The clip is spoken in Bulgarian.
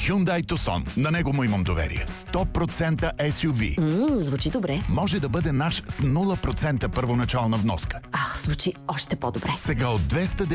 Hyundai Tucson. На него му имам доверие. 100% SUV. Звучи добре. Може да бъде наш с 0% първоначална вноска. Звучи още по-добре. Сега от 200